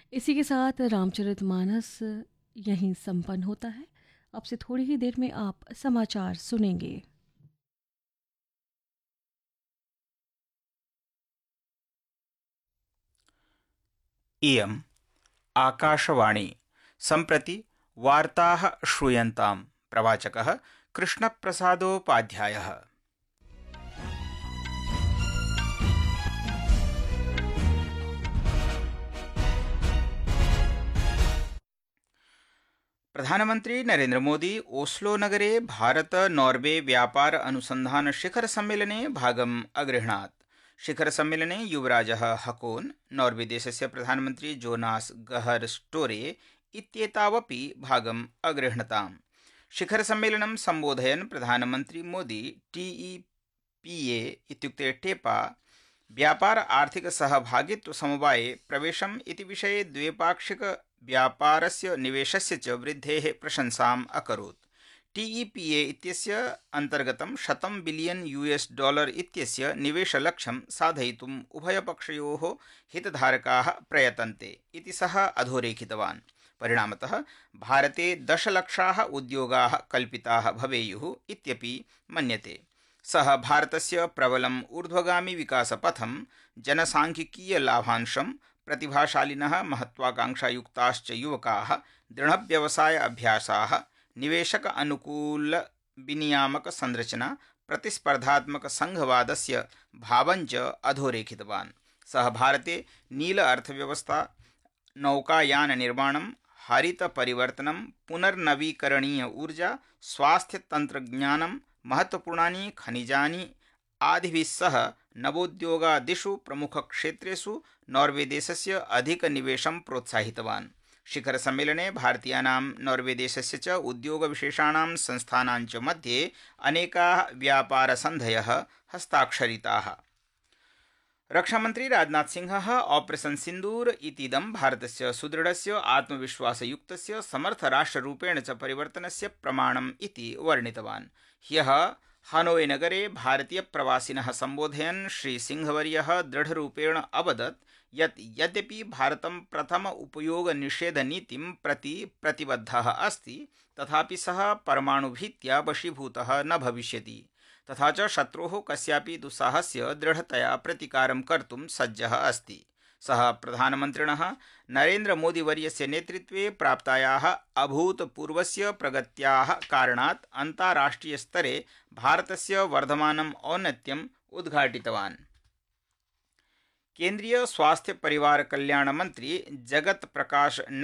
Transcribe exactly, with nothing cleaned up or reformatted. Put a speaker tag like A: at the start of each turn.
A: इसी के साथ रामचरितमानस यहीं संपन्न होता है। अब से थोड़ी ही देर में आप समाचार सुनेंगे।
B: इयम् आकाशवाणी। सम्प्रति वार्ताः श्रूयन्ताम्। प्रवाचकः कृष्णप्रसादोपाध्यायः। प्रधानमन्त्री नरेन्द्र मोदी ओस्लो नगरे भारत नॉर्वे व्यापार अनुसंधान शिखर सम्मेलने भागम् अगृह्णात्। शिखर सम्मेलने युवराजः हकोन्, नॉर्वे देशस्य प्रधानमन्त्री जोनास गहर स्टोरे इत्येतावपि भागम् अगृह्णताम्। शिखर सम्मेलनं सम्बोधयन् प्रधानमन्त्री मोदी टीईपीए इत्युक्ते टेपा व्यापार आर्थिक सहभागित्व समवाये प्रवेशम् इति विषये द्विपाक्षिक व्यापारस्य निवेशस्य च वृद्धेः प्रशंसाम् अकरोत्। टीईपीए इत्यस्य अन्तर्गतं शतं बिलियन यूएस डॉलर इत्यस्य निवेशलक्ष्यं साधयितुम् उभयपक्षयोः हितधारकाः प्रयतन्ते इति सः अधोरेखितवान्। परिणामतः भारते दशलक्षाः उद्योगाः कल्पिताः भवेयुः इत्यपि मन्यते। सः भारतस्य प्रबलम् ऊर्ध्वगामी विकासपथं, जनसांख्यिकीय लाभांशं, प्रतिभाशालिनः महत्वाकांक्षायुक्ताश्च युवकाः, दृढव्यवसाय अभ्यासाः, निवेशक अनुकूल विनियामक संरचना, प्रतिस्पर्धात्मक संघवादस्य भावञ्च अधोरेखितवान्। सः भारते नील अर्थव्यवस्था, नौकायान निर्माणं, हरित परिवर्तनं, पुनर्नवीकरणीय ऊर्जा, स्वास्थ्य तंत्रज्ञानं, महत्वपूर्णानि खनिजानि आदिभिः सह नवोद्योगादिषु प्रमुखक्षेत्रेषु नॉर्वे देशस्य अधिकनिवेशं प्रोत्साहितवान्। शिखर सम्मेलने भारतीयानां नॉर्वे देशस्य च उद्योगविशेषाणां संस्थानां च मध्ये अनेकाः व्यापारसन्धयः हस्ताक्षरिताः। रक्षामन्त्री राजनाथ सिंहः ऑपरेशन सिन्दूर इतीदं भारतस्य सुदृढस्य आत्मविश्वासयुक्तस्य समर्थराष्ट्ररूपेण च परिवर्तनस्य प्रमाणम् इति वर्णितवान्। ह्यः हानोई नगरे भारतीयप्रवासिनः सम्बोधयन् श्रीसिंहवर्यः दृढरूपेण अवदत् यत् यद्यपि भारतं प्रथम उपयोगनिषेधनीतिं प्रति प्रतिबद्धः अस्ति, तथापि सः परमाणुभीत्या वशीभूतः न भविष्यति, तथा च शत्रोः कस्यापि दुस्साहस्य दृढतया प्रतिकारं कर्तुं सज्जः अस्ति। सः प्रधानमन्त्रिणः नरेन्द्र मोदीवर्यस्य नेतृत्वे प्राप्तायाः अभूतपूर्वस्य प्रगत्याः कारणात् अन्ताराष्ट्रियस्तरे भारतस्य वर्धमानम् औन्नत्यम् उद्घाटितवान्। केन्द्रीय स्वास्थ्य परिवार कल्याण मंत्री जगत प्रकाश